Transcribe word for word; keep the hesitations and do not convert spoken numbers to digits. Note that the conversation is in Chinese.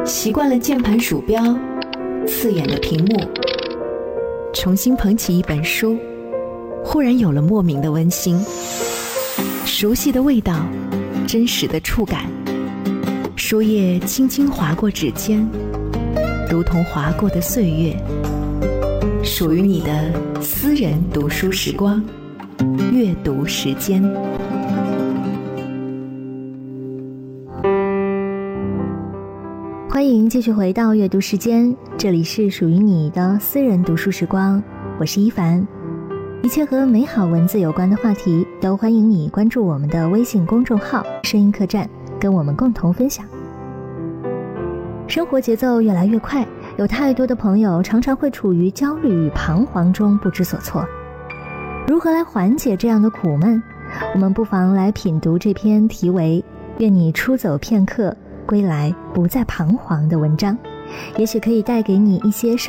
习惯了键盘鼠标，刺眼的屏幕，重新捧起一本书，忽然有了莫名的温馨。熟悉的味道，真实的触感，书页轻轻划过指尖，如同划过的岁月，属于你的私人读书时光，阅读时间。 欢迎继续回到阅读时间，这里是属于你的私人读书时光，我是一凡。一切和美好文字有关的话题，都欢迎你关注我们的微信公众号声音客栈，跟我们共同分享。生活节奏越来越快，有太多的朋友常常会处于焦虑与彷徨中不知所措。如何来缓解这样的苦闷？我们不妨来品读这篇题为《愿你出走片刻，归来不再彷徨》的文章，也许可以带给你一些